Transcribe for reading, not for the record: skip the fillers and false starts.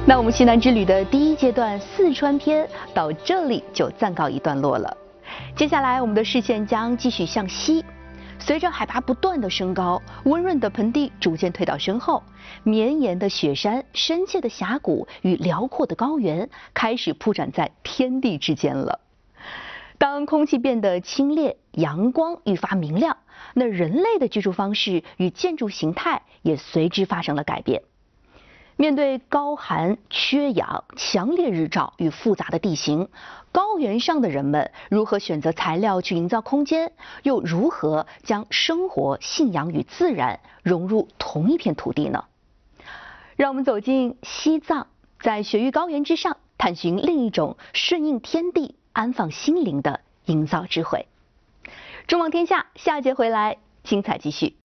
那我们西南之旅的第一阶段四川篇到这里就暂告一段落了。接下来我们的视线将继续向西，随着海拔不断的升高，温润的盆地逐渐退到身后，绵延的雪山、深切的峡谷与辽阔的高原开始铺展在天地之间了。当空气变得清冽，阳光愈发明亮，那人类的居住方式与建筑形态也随之发生了改变。面对高寒、缺氧、强烈日照与复杂的地形，高原上的人们如何选择材料去营造空间，又如何将生活、信仰与自然融入同一片土地呢？让我们走进西藏，在雪域高原之上，探寻另一种顺应天地、安放心灵的营造智慧。中望天下，下节回来，精彩继续。